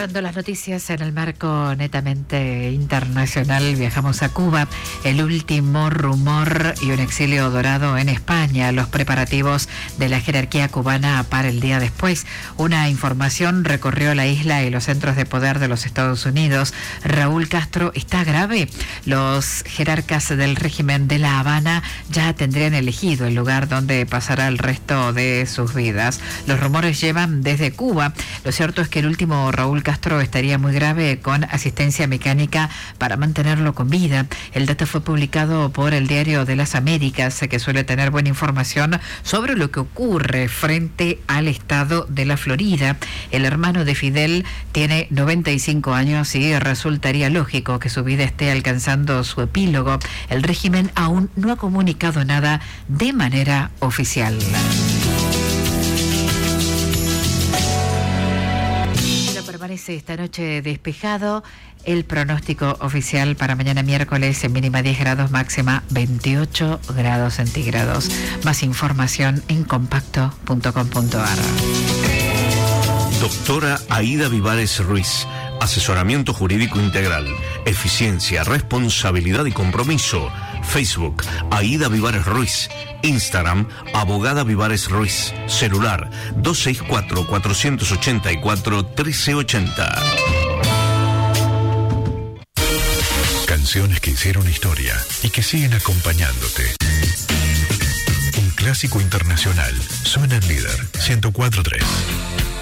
Cerrando las noticias en el marco netamente internacional, viajamos a Cuba. El último rumor y un exilio dorado en España. Los preparativos de la jerarquía cubana para el día después. Una información recorrió la isla y los centros de poder de los Estados Unidos. Raúl Castro está grave. Los jerarcas del régimen de La Habana ya tendrían elegido el lugar donde pasará el resto de sus vidas. Los rumores llevan desde Cuba. Lo cierto es que el último Raúl Castro estaría muy grave, con asistencia mecánica para mantenerlo con vida. El dato fue publicado por el Diario de las Américas, que suele tener buena información sobre lo que ocurre frente al estado de la Florida. El hermano de Fidel tiene 95 años y resultaría lógico que su vida esté alcanzando su epílogo. El régimen aún no ha comunicado nada de manera oficial. Permanece esta noche despejado. El pronóstico oficial para mañana miércoles, en mínima 10 grados, máxima 28 grados centígrados. Más información en compacto.com.ar. Doctora Aida Vivares Ruiz. Asesoramiento jurídico integral. Eficiencia, responsabilidad y compromiso. Facebook, Aida Vivares Ruiz. Instagram, Abogada Vivares Ruiz. Celular, 264-484-1380. Canciones que hicieron historia y que siguen acompañándote. Un clásico internacional. Suena en Líder 104.3.